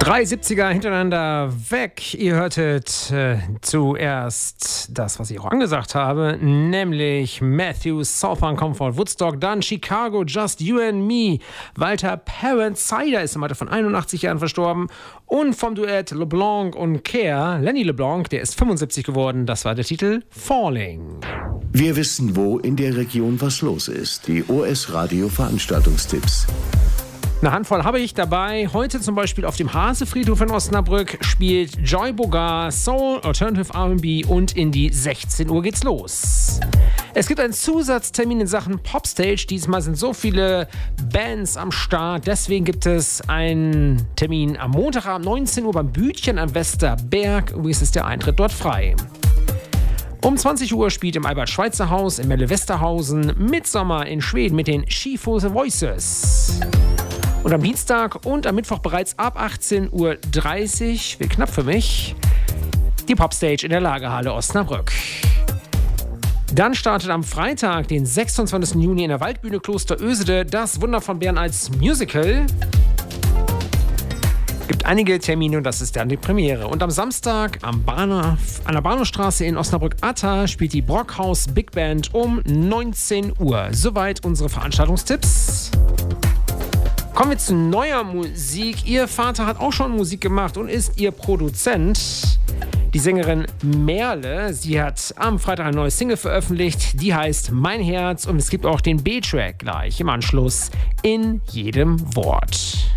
Drei 70er hintereinander weg. Ihr hörtet zuerst das, was ich auch angesagt habe, nämlich Matthews, Southern Comfort, Woodstock, dann Chicago, Just You and Me. Walter Parent-Cider ist im Alter von 81 Jahren verstorben. Und vom Duett LeBlanc und Care, Lenny LeBlanc, der ist 75 geworden. Das war der Titel Falling. Wir wissen, wo in der Region was los ist. Die OS-Radio-Veranstaltungstipps. Eine Handvoll habe ich dabei. Heute zum Beispiel auf dem Hasefriedhof in Osnabrück spielt Joy Bogart Soul, Alternative R&B und in die 16 Uhr geht's los. Es gibt einen Zusatztermin in Sachen Popstage. Diesmal sind so viele Bands am Start. Deswegen gibt es einen Termin am Montagabend 19 Uhr beim Bütchen am Westerberg. Übrigens ist der Eintritt dort frei. Um 20 Uhr spielt im Albert-Schweitzer-Haus in Melle-Westerhausen Midsommer in Schweden mit den Schifo Voices. Und am Dienstag und am Mittwoch bereits ab 18:30 Uhr, wird knapp für mich, die Popstage in der Lagerhalle Osnabrück. Dann startet am Freitag, den 26. Juni in der Waldbühne Kloster Ösede, das Wunder von Bern als Musical. Gibt einige Termine und das ist dann die Premiere. Und am Samstag an der Bahnhofstraße in Osnabrück-Atta spielt die Brockhaus Big Band um 19 Uhr. Soweit unsere Veranstaltungstipps. Kommen wir zu neuer Musik. Ihr Vater hat auch schon Musik gemacht und ist ihr Produzent. Die Sängerin Merle, sie hat am Freitag eine neue Single veröffentlicht. Die heißt Mein Herz und es gibt auch den B-Track gleich im Anschluss in jedem Wort.